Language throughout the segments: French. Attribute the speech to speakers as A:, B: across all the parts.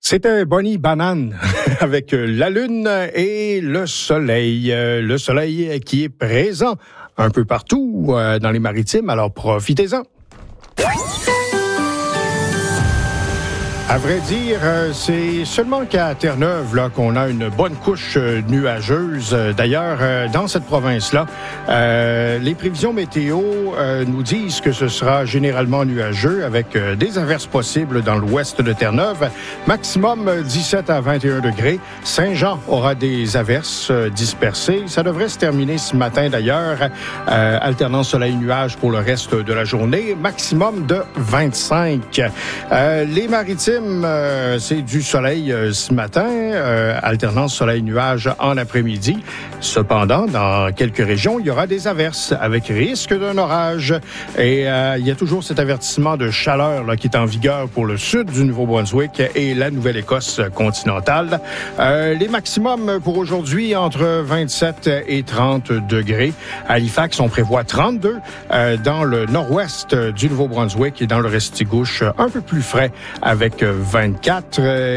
A: C'était Bonnie Banane avec la lune et le soleil. Le soleil qui est présent un peu partout dans les maritimes, alors profitez-en. À vrai dire, c'est seulement qu'à Terre-Neuve là, qu'on a une bonne couche nuageuse. D'ailleurs, dans cette province-là, les prévisions météo nous disent que ce sera généralement nuageux avec des averses possibles dans l'ouest de Terre-Neuve. Maximum 17 à 21 degrés. Saint-Jean aura des averses dispersées. Ça devrait se terminer ce matin d'ailleurs. Alternance soleil-nuage pour le reste de la journée. Maximum de 25. Les maritimes, c'est du soleil ce matin, alternance soleil-nuage en après-midi. Cependant, dans quelques régions, il y aura des averses avec risque d'un orage. Et il y a toujours cet avertissement de chaleur là, qui est en vigueur pour le sud du Nouveau-Brunswick et la Nouvelle-Écosse continentale. Les maximums pour aujourd'hui, entre 27 et 30 degrés. À Halifax, on prévoit 32 dans le nord-ouest du Nouveau-Brunswick et dans le Restigouche, un peu plus frais avec 24.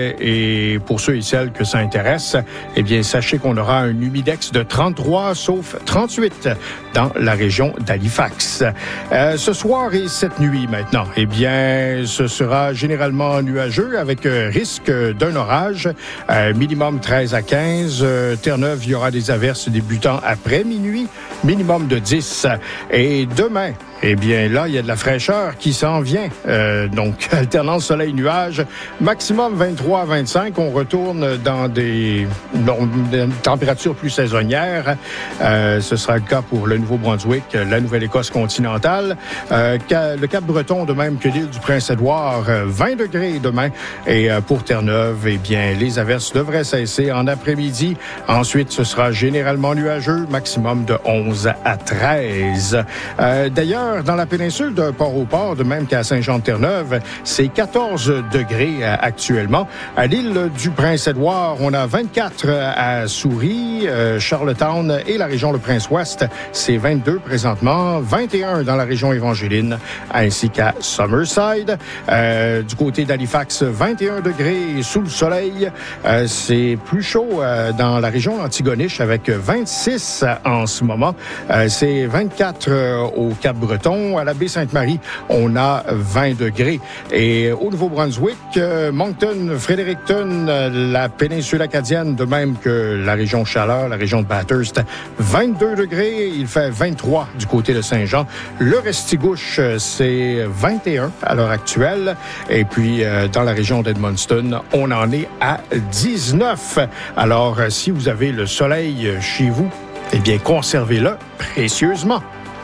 A: Et pour ceux et celles que ça intéresse, eh bien, sachez qu'on aura un humidex de 33, sauf 38 dans la région d'Halifax. Ce soir et cette nuit maintenant, eh bien, ce sera généralement nuageux avec risque d'un orage. Minimum 13 à 15. Terre-Neuve, il y aura des averses débutant après minuit. Minimum de 10. Et demain, eh bien, là, il y a de la fraîcheur qui s'en vient. Donc, alternance soleil-nuage, maximum 23 à 25. On retourne dans des températures plus saisonnières. Ce sera le cas pour le Nouveau-Brunswick, la Nouvelle-Écosse continentale. Le Cap-Breton, de même que l'île du Prince-Édouard, 20 degrés demain. Et pour Terre-Neuve, eh bien, les averses devraient cesser en après-midi. Ensuite, ce sera généralement nuageux, maximum de 11 à 13. D'ailleurs, dans la péninsule de Port-au-Port, de même qu'à Saint-Jean-de-Terre-Neuve, c'est 14 degrés actuellement. À l'île du Prince-Édouard, on a 24 à Souris, Charlottetown et la région Le Prince-Ouest, c'est 22 présentement, 21 dans la région Évangéline, ainsi qu'à Summerside. Du côté d'Halifax, 21 degrés sous le soleil. C'est plus chaud dans la région Antigonish avec 26 en ce moment. C'est 24 au Cap-Breton. À la baie Sainte-Marie, on a 20 degrés. Et au Nouveau-Brunswick, Moncton, Fredericton, la péninsule acadienne, de même que la région Chaleur, la région de Bathurst, 22 degrés. Il fait 23 du côté de Saint-Jean. Le Restigouche, c'est 21 à l'heure actuelle. Et puis, dans la région d'Edmundston, on en est à 19. Alors, si vous avez le soleil chez vous, eh bien, conservez-le précieusement.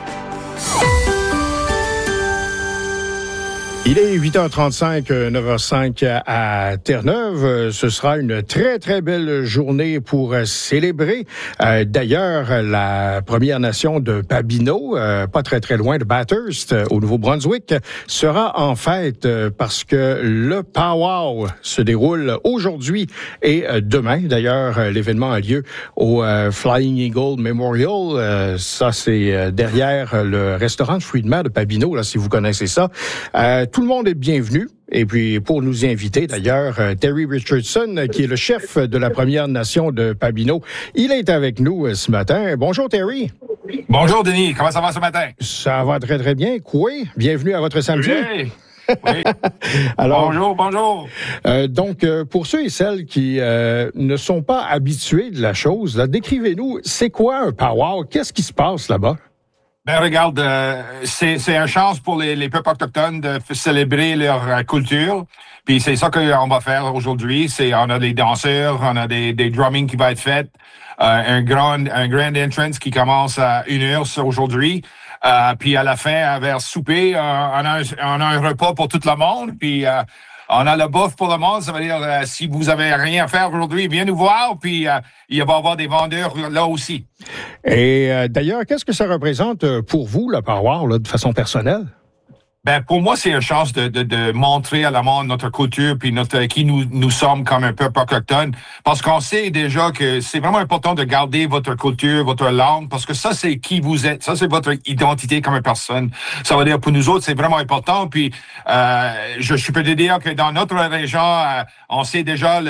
A: Il est 8h35, 9h05 à Terre-Neuve. Ce sera une très, très belle journée pour célébrer. D'ailleurs, la Première Nation de Pabineau, pas très, très loin de Bathurst, au Nouveau-Brunswick, sera en fête parce que le powwow se déroule aujourd'hui et demain. D'ailleurs, l'événement a lieu au Flying Eagle Memorial. Ça, c'est derrière le restaurant de fruits de mer de Pabineau, là, si vous connaissez ça. Tout le monde est bienvenu. Et puis, pour nous inviter, d'ailleurs, Terry Richardson, qui est le chef de la Première Nation de Pabineau, il est avec nous ce matin. Bonjour, Terry.
B: Bonjour, Denis. Comment ça va ce matin?
A: Ça va très, très bien. Coué, bienvenue à votre samedi.
B: Oui. Alors, bonjour.
A: Donc, pour ceux et celles qui ne sont pas habitués de la chose, là, décrivez-nous, c'est quoi un powwow? Qu'est-ce qui se passe là-bas?
B: Ben regarde, c'est une chance pour les peuples autochtones de célébrer leur culture. Puis c'est ça qu'on va faire aujourd'hui. On a des danseurs, on a des drumming qui va être fait, un grand entrance qui commence à 1h aujourd'hui. Puis à la fin, vers souper, on a un repas pour tout le monde. Puis on a le bouffe pour le monde. Ça veut dire, si vous avez rien à faire aujourd'hui, viens nous voir. Puis il va y avoir des vendeurs là aussi.
A: Et d'ailleurs, qu'est-ce que ça représente pour vous, le powwow, là, de façon personnelle?
B: Ben, pour moi, c'est une chance de montrer à la monde notre culture puis qui nous sommes comme un peuple autochtone. Parce qu'on sait déjà que c'est vraiment important de garder votre culture, votre langue, parce que ça, c'est qui vous êtes. Ça, c'est votre identité comme une personne. Ça veut dire, pour nous autres, c'est vraiment important. Puis, je peux te dire que dans notre région, on sait déjà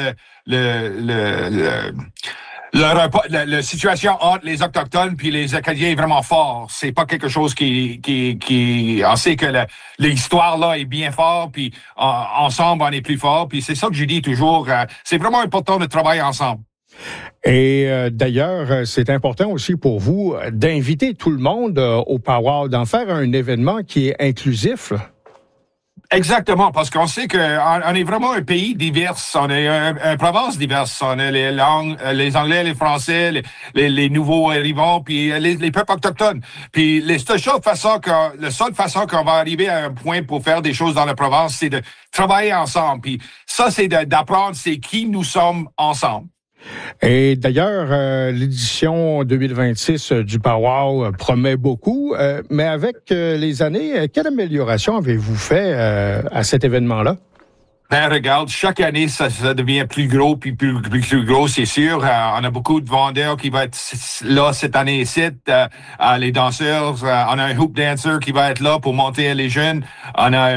B: la situation entre les Autochtones puis les Acadiens est vraiment fort. C'est pas quelque chose on sait que l'histoire là est bien forte, puis ensemble on est plus fort. Puis c'est ça que je dis toujours. C'est vraiment important de travailler ensemble.
A: Et d'ailleurs, c'est important aussi pour vous d'inviter tout le monde au powwow, d'en faire un événement qui est inclusif, là.
B: Exactement, parce qu'on sait qu'on est vraiment un pays divers, on est une province diverse, on a les langues, les Anglais, les Français, les nouveaux arrivants, puis les peuples autochtones. Puis la seule façon qu'on va arriver à un point pour faire des choses dans la province, c'est de travailler ensemble. Puis ça, c'est d'apprendre c'est qui nous sommes ensemble.
A: Et d'ailleurs, l'édition 2026 du powwow promet beaucoup, mais avec les années, quelle amélioration avez-vous fait à cet événement-là?
B: Ben, regarde, chaque année, ça devient plus gros, puis plus gros, c'est sûr. On a beaucoup de vendeurs qui vont être là cette année ici. Les danseurs, on a un hoop dancer qui va être là pour monter les jeunes. On a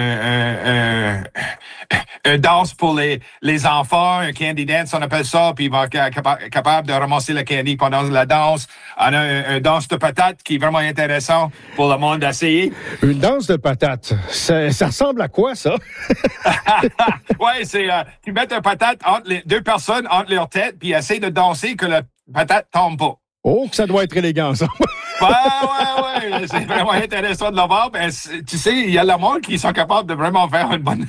B: un danse pour les enfants, un candy dance, on appelle ça, puis il va être capable de ramasser le candy pendant la danse. On a un danse de patates qui est vraiment intéressant pour le monde d'essayer.
A: Une danse de patates, ça ressemble à quoi, ça?
B: Ouais, c'est tu mets une patate entre les deux personnes, entre leurs têtes, puis essaye de danser que la patate tombe pas.
A: Oh, que ça doit être élégant, ça.
B: Ouais, c'est vraiment intéressant de le voir. Ben, tu sais, il y a le monde qui sont capables de vraiment faire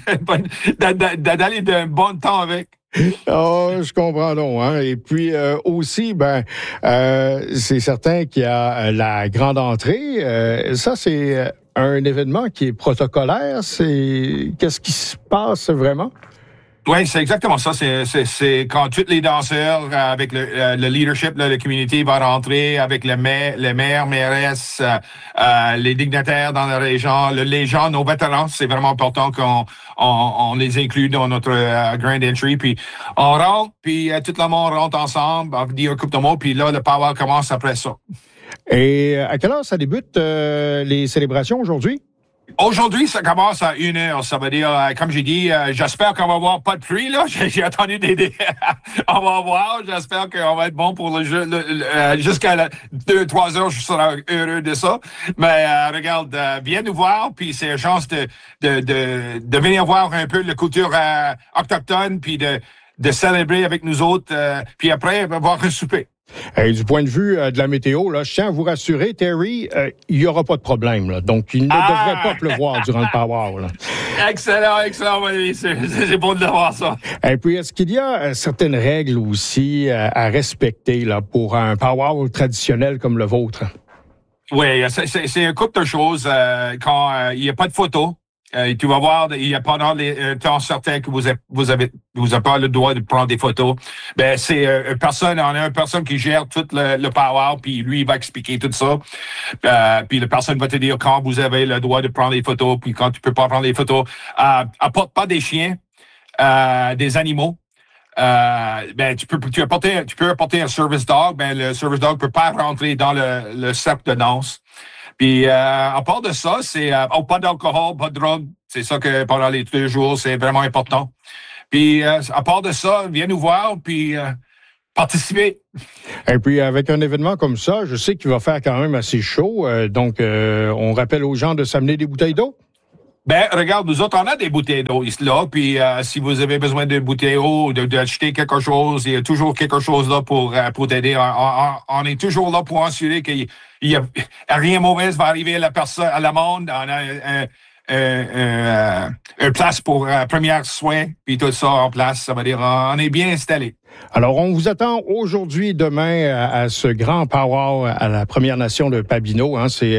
B: d'aller d'un bon temps avec.
A: Oh, je comprends donc, hein. Et puis aussi, c'est certain qu'il y a la grande entrée. Ça, c'est un événement qui est protocolaire. Qu'est-ce qui se passe vraiment?
B: Oui, c'est exactement ça. C'est quand tous les danseurs, avec le leadership, la communauté va rentrer avec les maires, mairesses, les dignitaires dans la région, les gens, nos vétérans. C'est vraiment important qu'on les inclue dans notre grand entry. Puis on rentre, puis tout le monde rentre ensemble, on dit un couple de mots, puis là, le powwow commence après ça.
A: Et à quelle heure ça débute les célébrations aujourd'hui?
B: Aujourd'hui, ça commence à 1h. Ça veut dire, comme j'ai dit, j'espère qu'on va avoir pas de pluie, là. J'ai attendu on va voir. J'espère qu'on va être bon pour le jeu. Jusqu'à 2-3 heures, je serai heureux de ça. Mais regarde, viens nous voir, puis c'est une chance de venir voir un peu la culture autochtone, puis de célébrer avec nous autres, puis après, avoir un souper.
A: Et du point de vue de la météo, là, je tiens à vous rassurer, Terry, il n'y aura pas de problème, là. Donc, il ne devrait pas pleuvoir durant le powwow, là.
B: Excellent, c'est bon de voir ça.
A: Et puis, est-ce qu'il y a certaines règles aussi à respecter là pour un powwow traditionnel comme le vôtre?
B: Oui, c'est un couple de choses. Quand il n'y a pas de photos, tu vas voir, il y a pendant les temps certains que vous avez pas le droit de prendre des photos. Ben c'est on a une personne qui gère tout le powwow, puis lui il va expliquer tout ça. Puis la personne va te dire quand vous avez le droit de prendre des photos, puis quand tu peux pas prendre des photos. Apporte pas des chiens, des animaux. Tu peux apporter un service dog, ben le service dog peut pas rentrer dans le cercle de danse. Puis à part de ça, c'est pas d'alcool, pas de drogue. C'est ça que pendant les 2 jours, c'est vraiment important. Puis à part de ça, viens nous voir, puis participer.
A: Et puis avec un événement comme ça, je sais qu'il va faire quand même assez chaud. Donc, on rappelle aux gens de s'amener des bouteilles d'eau.
B: Ben, regarde, nous autres, on a des bouteilles d'eau ici, là, puis si vous avez besoin de bouteilles d'eau, d'acheter quelque chose, il y a toujours quelque chose là pour t'aider. On est toujours là pour assurer qu'il y a rien mauvais va arriver à la personne, à la monde. On a un place pour premiers soins, puis tout ça en place. Ça veut dire, on est bien installé.
A: Alors, on vous attend aujourd'hui et demain à ce grand powwow à la Première Nation de Pabineau. Hein. C'est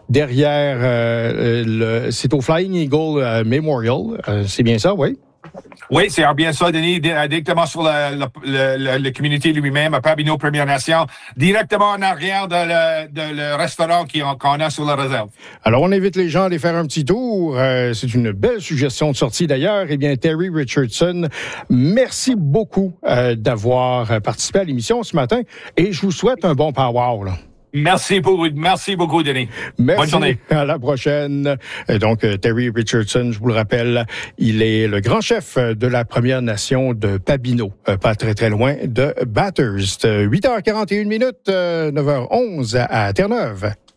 A: derrière c'est au Flying Eagle Memorial. C'est bien ça, oui?
B: Oui, c'est bien ça, Denis, directement sur le communauté lui-même, à Pabineau Première Nation, directement en arrière de le restaurant qu'on a sur la réserve.
A: Alors, on invite les gens à aller faire un petit tour. C'est une belle suggestion de sortie d'ailleurs. Eh bien, Terry Richardson, merci beaucoup d'avoir participé à l'émission ce matin et je vous souhaite un bon power, là.
B: Merci beaucoup, Denis.
A: Merci.
B: Bonne journée.
A: À la prochaine. Donc, Terry Richardson, je vous le rappelle, il est le grand chef de la Première Nation de Pabineau, pas très, très loin de Bathurst. 8h41, 9h11 à Terre-Neuve.